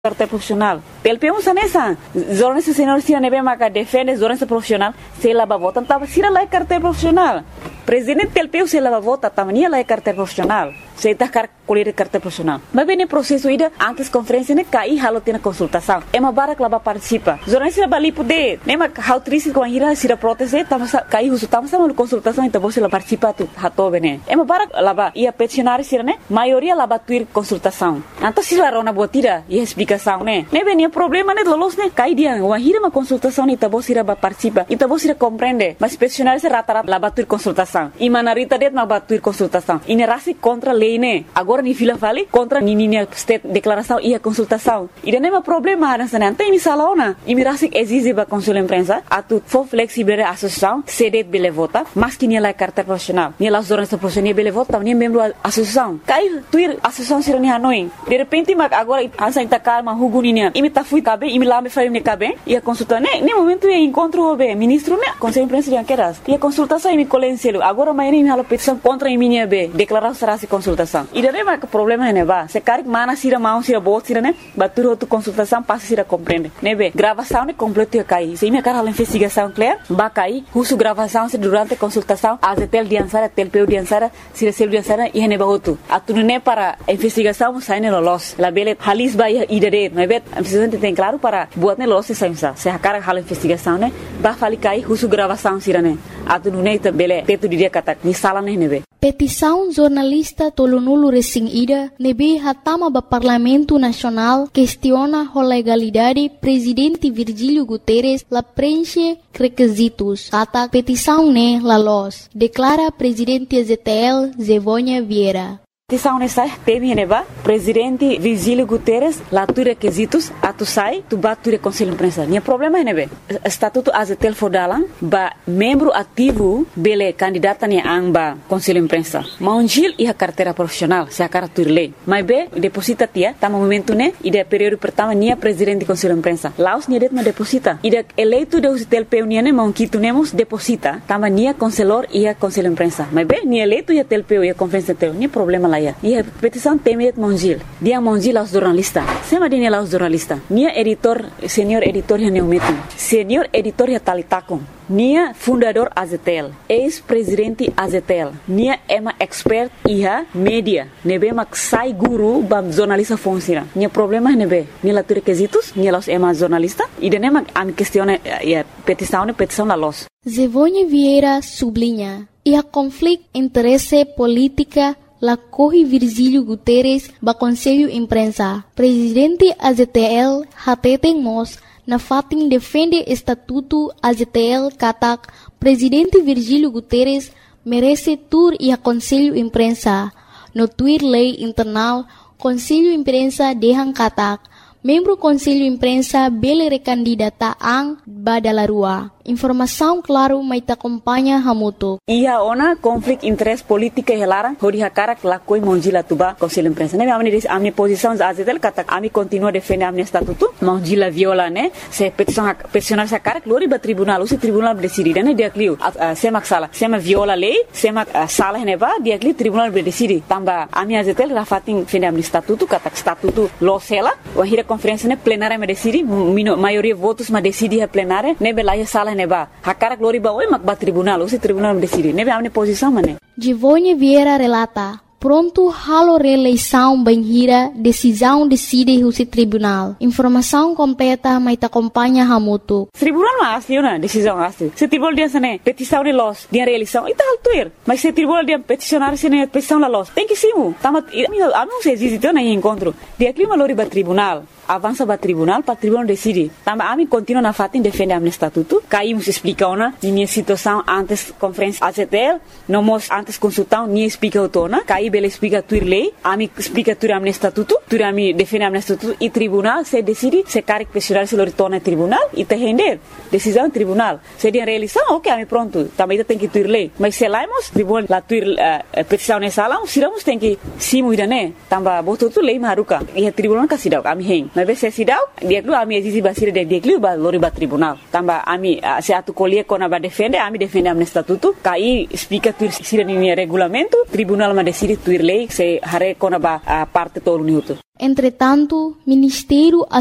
carteira profissional. Pelpemos nessa. Jornalista senhor se nebe maka defende jornalista profissional, se lá vota, tava se lá carteira profissional. Presidente Pelpeu se lá vota, também lá carteira profissional. Se tá colher carteira profissional. Mas bem processo ida antes conferência né cai halo tem consultação. É uma barra que lá participa. Jornalista bali poder, nem ma how triste com a ira se protege, tava cai uso tava sama consultação então você lá participa tu hatobe né. É uma barra lá ia peticionar se né, maioria lá batuir consultação. Então se lá rona botira e explicação né. Nem bem problema né lolos né cai dia uma hira uma consultação então você lá participa. Então você compreende, mas peticionar se rata lá batuir consultação. E manarita det ma batuir consultação. E nerasi contra lei né. Agora ni fila fale contra ni state declaração e a consultação. E não é problema nessa né. Tem misalona. E mirasi exige ba consul imprensa atu for flexible associação cedet bele vota, mas que ni lá carteira profissional. Ni lá jornalista profissional bele vota, ni membro associação. Cai tuir associação sira ni Hanoi. De repente mas agora ansa ita calma huguninia. E me tá fui cabe, e me lá me fale ne cabe e a consulta né. Nem momento é encontro o ministro né. Conselho imprensa de anqueras. E a consultação e me colenselo. Agora mas nem me halo petição contra a minha be. Declaração será se consultação. E daí mas problema é neva. Se cari mana sira mão sira boa sira né. Batur outra consultação passa sira compreende. Nebe gravação né completo ia cair. Se me cara a investigação clear, ba cair. Uso gravação se durante a consultação azetel diansara, telpeu diansara, sira selo diansara e neba outro. Atunu né para a investigação sai ne lolos. La bele halis ba ia idade. Nebe a presidente tem claro para buat ne lolos sai sa. Se a cara a investigação né, ba fali cair uso gravação sira né. Atunu né bele teto dia kata ni sala né nebe. Petição jornalista Tolonulu Resing Ida nebe hatama ba Parlamento Nacional questiona a legalidade Presidente Virgílio Guterres la preenche requisitos. Kata petição ne la los. Declara Presidente ZTL Zevônia Vieira. Petição nessa teme neba Presidente Virgílio Guterres lá tu requisitos atu sai tu bature conselho imprensa. Nia problema é nebe estatuto azetel fodalan ba membro ativo bele candidata ni amba conselho imprensa. Maunjil e a carteira profissional se a cara tu lei. Mas be deposita tia tama momento né e de período pertama nia presidente conselho imprensa. Laos nia det ma deposita. E de eleito de usitel peu né monquito nemos deposita tama nia conselor e a conselho imprensa. Mas be nia eleito e a telpeu e a conferência teu nia problema lá. E a petição temet Monjil. Dia Monjil aos jornalistas. Sema dia aos jornalistas. Nia editor, senior editor ya neumetum. Senior editor ya talitakon. Nia fundador Azetel. Ex-presidente Azetel. Nia ema expert iha media. Nebe mak sai guru bam jornalista fonsira. Nia problema nebe. Nia la requisitos. Nia los ema jornalista. E dene mak am questione petição la los. Zevônia Vieira sublinha. E a conflito interesse política la corre Virgílio Guterres ba Conselho Imprensa. Presidente AZTL hateten mos na fatin defende estatuto AZTL katak Presidente Virgílio Guterres merece tur e a Conselho Imprensa. No tuir lei internal Conselho Imprensa dehan katak membro Conselho Imprensa bele recandidata ang badalarua. Informação claro mai ta acompanha hamuto. Ia ona conflict interest politika helara hodi hakara lakoi monjila tuba Conselho Imprensa. Ne amni posição azetel kata ami continua defende amni estatuto monjila viola né se peticionar sa cara glori ba tribunal o tribunal decide né dia clio semak sala sema viola lei semak sala neva dia clio tribunal decide tamba ami azetel rafatin defende amni estatuto kata estatuto losela o hira conferência né plenária me decide maioria votos ma decide a plenária ne belaya sala neba hakara glori ba oi mak ba tribunal o tribunal decide nebe amne posição mané Zevônia Vieira relata pronto halo reeleição banhira decisão decide o tribunal informação completa mai ta acompanha hamuto tribunal mas na decisão asli se tribunal dia sane petição de los dia reeleição e tal tuir mas se tribunal dia peticionar sene petição la los tem que simu tamat amo se existe na encontro dia clima lori ba tribunal avança para tribunal decide. Também a mim continua na fatin defende a estatuto. Caímos explica ona minha situação antes conferência AZTL, não mos antes consultar nem explica o tona. Caí bele explica tuir lei, a mim explica tuir a estatuto, tuir a mim defende a estatuto e tribunal se decide se caric pessoal se retorna tribunal e te render decisão tribunal. Se dia realização, ok, a mim pronto. Também tem que tuir lei. Mas se laimos tribunal la tuir petição nessa lá, siramos tem que simu idane. Também botou tu lei maruca e a tribunal casidau a mim mas se sidau dia lu ami exisi basira dia lu ba lori ba tribunal tamba ami se atu colher kona ba defende ami defende am estatuto kai explica tu sira ni regulamento tribunal ma decide tuir lei se hare konaba a parte todo minuto. Entretanto, Ministério